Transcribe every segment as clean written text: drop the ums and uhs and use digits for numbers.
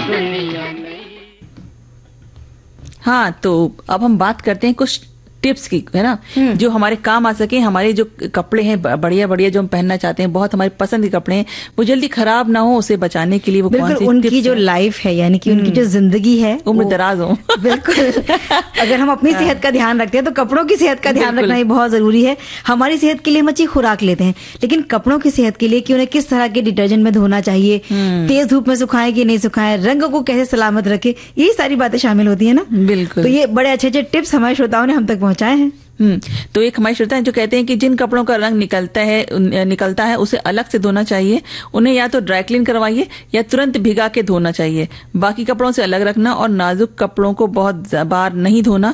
दुनिया में। हाँ, तो अब हम बात करते हैं कुछ टिप्स की, है ना, जो हमारे काम आ सके। हमारे जो कपड़े हैं बढ़िया बढ़िया जो हम पहनना चाहते हैं, बहुत हमारे पसंद के कपड़े हैं, वो जल्दी खराब ना हो, उसे बचाने के लिए वो कौन सी उनकी जो लाइफ है, यानी कि उनकी जो जिंदगी है, उम्र दराज हो। बिल्कुल। अगर हम अपनी सेहत का ध्यान रखते हैं तो कपड़ों की सेहत का ध्यान रखना ही बहुत जरूरी है। हमारी सेहत के लिए हम अच्छी खुराक लेते हैं, लेकिन कपड़ों की सेहत के लिए कि उन्हें किस तरह के डिटर्जेंट में धोना चाहिए, तेज धूप में सुखाएं कि नहीं सुखाएं, रंगों को कैसे सलामत रखें, यही सारी बातें शामिल होती है ना। बिल्कुल। तो ये बड़े अच्छे अच्छे टिप्स हमारे श्रोताओं ने हम तक पहुंचाए हैं। तो एक हमारे श्रोता है जो कहते हैं कि जिन कपड़ों का रंग निकलता है उसे अलग से धोना चाहिए। उन्हें या तो ड्राई क्लीन करवाइए या तुरंत भिगा के धोना चाहिए। बाकी कपड़ों से अलग रखना और नाजुक कपड़ों को बहुत बार नहीं धोना,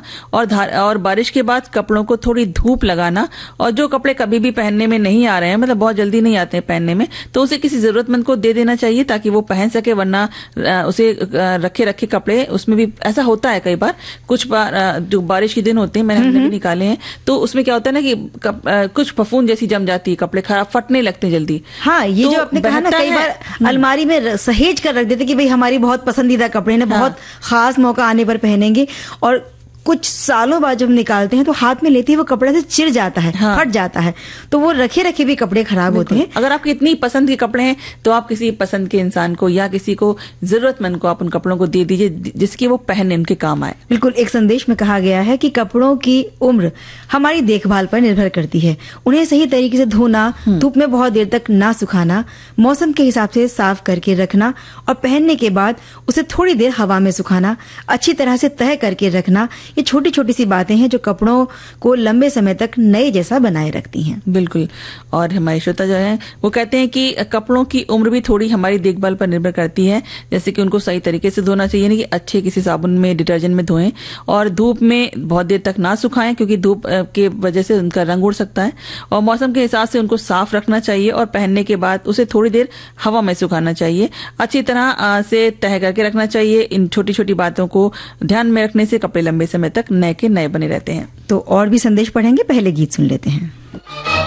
और बारिश के बाद कपड़ों को थोड़ी धूप लगाना। और जो कपड़े कभी भी पहनने में नहीं आ रहे हैं, मतलब बहुत जल्दी नहीं आते हैं पहनने में, तो उसे किसी जरूरतमंद को दे देना चाहिए ताकि वो पहन सके। वरना उसे रखे कपड़े, उसमें भी ऐसा होता है कई बार, कुछ बार जो बारिश के दिन होते हैं, मैंने भी निकाले हैं, तो उसमें क्या होता है ना कि कुछ फफूंद जैसी जम जाती है, कपड़े खराब फटने लगते हैं जल्दी। हाँ, ये तो जो आपने कहा ना, कई बार अलमारी में सहेज कर रख देते कि भाई हमारी बहुत पसंदीदा कपड़े हैं, बहुत खास मौका आने पर पहनेंगे, और कुछ सालों बाद जब निकालते हैं तो हाथ में लेते ही वो कपड़े से चिर जाता है, फट जाता है, तो वो रखे भी कपड़े खराब होते हैं। अगर आपके इतनी पसंद के कपड़े हैं तो आप किसी पसंद के इंसान को या किसी को जरूरतमंद को आप उन कपड़ों को दे दीजिए जिसकी वो पहनने उनके काम आए। बिल्कुल। एक संदेश में कहा गया है कि कपड़ों की उम्र हमारी देखभाल पर निर्भर करती है। उन्हें सही तरीके से धोना, धूप में बहुत देर तक ना सुखाना, मौसम के हिसाब से साफ करके रखना, और पहनने के बाद उसे थोड़ी देर हवा में सुखाना, अच्छी तरह से तह करके रखना, ये छोटी छोटी सी बातें हैं जो कपड़ों को लंबे समय तक नए जैसा बनाए रखती हैं। बिल्कुल। और हमारे श्रोता जो है वो कहते हैं कि कपड़ों की उम्र भी थोड़ी हमारी देखभाल पर निर्भर करती है। जैसे कि उनको सही तरीके से धोना चाहिए, यानी कि अच्छे किसी साबुन में, डिटर्जेंट में धोएं, और धूप में बहुत देर तक ना सुखाएं क्योंकि धूप के वजह से उनका रंग उड़ सकता है। और मौसम के हिसाब से उनको साफ रखना चाहिए, और पहनने के बाद उसे थोड़ी देर हवा में सुखाना चाहिए। अच्छी तरह से तह करके रखना चाहिए। इन छोटी छोटी बातों को ध्यान में रखने से कपड़े लंबे समय तक नए के नए बने रहते हैं। तो और भी संदेश पढ़ेंगे, पहले गीत सुन लेते हैं।